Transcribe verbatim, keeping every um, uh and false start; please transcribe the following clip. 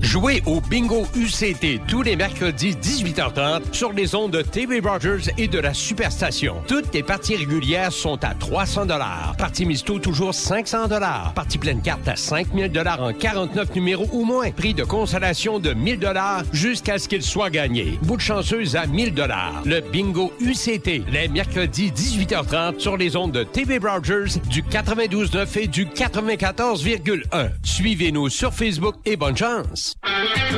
Jouez au Bingo U C T tous les mercredis dix-huit heures trente sur les ondes de T V Rogers et de la Superstation. Toutes les parties régulières sont à trois cents dollars. Partie Misto toujours cinq cents dollars. Partie pleine carte à cinq mille dollars en quarante-neuf numéros ou moins. Prix de consolation de mille dollars jusqu'à ce qu'il soit gagné. Bout de chanceuse à mille dollars. Le Bingo U C T, les mercredis dix-huit heures trente sur les ondes de T V Rogers du quatre-vingt-douze neuf et du quatre-vingt-quatorze virgule un. Suivez-nous sur Facebook et bonne chance!